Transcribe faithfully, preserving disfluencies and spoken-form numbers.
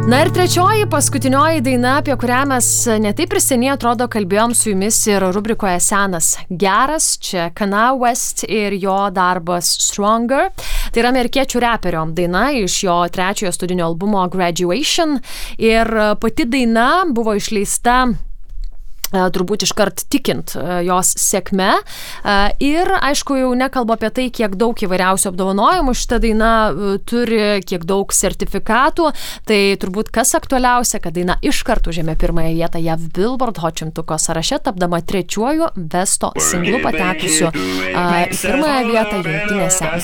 Na ir trečioji, paskutinioji daina, apie kurią mes netaip ir seniai atrodo kalbėjom su jumis ir rubrikoje Senas geras, čia Kanye West ir jo darbas Stronger. Tai yra amerikiečių reperio daina iš jo trečiojo studinio albumo Graduation ir pati daina buvo išleista turbūt iškart tikint jos sėkme. Ir, aišku, jau nekalbu apie tai, kiek daug įvairiausių apdovanojimų šita daina turi, kiek daug sertifikatų. Tai turbūt kas aktualiausia, kad daina iškart užėmė pirmąją vietą J A V Billboard Hot šimtuko sąraše, tapdama trečiuoju Vesto singlu patekusiu į pirmąją vietą Jungtinėse